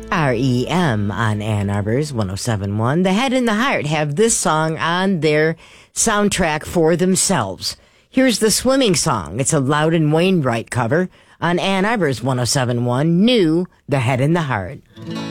REM on Ann Arbor's 107.1. The Head and the Heart have this song on their soundtrack for themselves. Here's the swimming song. It's a Loudon Wainwright cover on Ann Arbor's 107.1. New, The Head and the Heart.